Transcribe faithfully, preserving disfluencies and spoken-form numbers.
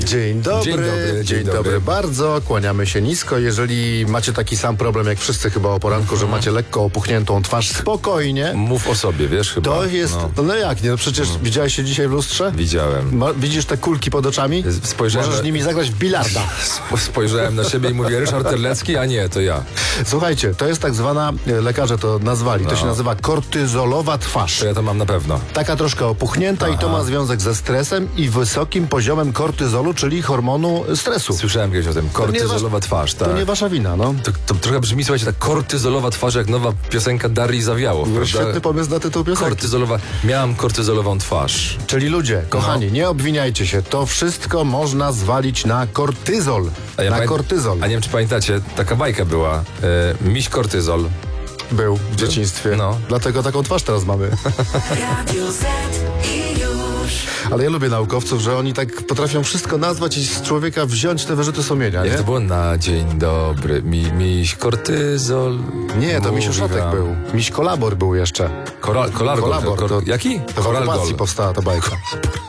Dzień dobry, Dzień dobry, dzień, dzień dobry. dobry. Bardzo, kłaniamy się nisko. Jeżeli macie taki sam problem jak wszyscy chyba o poranku, że macie lekko opuchniętą twarz, spokojnie. Mów o sobie, wiesz chyba. To jest, no, no jak nie, no przecież widziałeś się dzisiaj w lustrze? Widziałem. Ma, widzisz te kulki pod oczami? Spojrzałem Możesz na- nimi zagrać w bilarda. Sp- Spojrzałem na siebie i mówię, Ryszard Terlecki, a nie, to ja. Słuchajcie, to jest tak zwana, e, lekarze to nazwali, to No. się nazywa kortyzolowa twarz. To ja to mam na pewno. Taka troszkę opuchnięta i to ma związek ze stresem i wysokim poziomem kortyzolu, czyli hormonu stresu. Słyszałem kiedyś o tym. Kortyzolowa twarz, tak. To nie wasza wina, no. To, to trochę brzmi, słuchajcie, ta kortyzolowa twarz, jak nowa piosenka Darii Zawiałow, prawda? Świetny pomysł na tytuł piosenki. Kortyzolowa. Miałam kortyzolową twarz. Czyli ludzie, kochani, No. nie obwiniajcie się. To wszystko można zwalić na kortyzol. A ja na pamię- kortyzol. A nie wiem, czy pamiętacie, taka bajka była. E, miś kortyzol. Był w dzieciństwie. No. Dlatego taką twarz teraz mamy. Radio Z i już. Ale ja lubię naukowców, że oni tak potrafią wszystko nazwać i z człowieka wziąć te wyrzuty sumienia, Jak nie? to było? Na dzień dobry. Mi, miś kortyzol. Nie, to mówi Misiu Szotek wam. był. Miś Kolabor był jeszcze. Koral, kolargol. Kolabor. Kor, To, jaki? to w okupacji powstała ta bajka.